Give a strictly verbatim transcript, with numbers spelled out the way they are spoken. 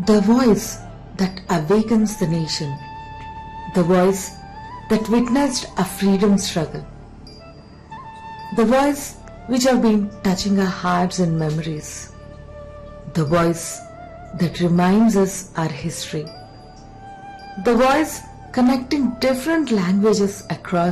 The voice that awakens the nation, the voice that witnessed a freedom struggle, the voice which have been touching our hearts and memories, the voice that reminds us our history, the voice connecting different languages across